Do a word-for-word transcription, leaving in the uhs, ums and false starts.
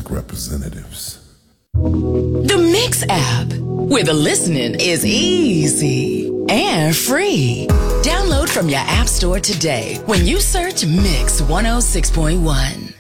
elected representatives. The Mix app, where the listening is easy and free. Download from your app store today when you search Mix one oh six point one.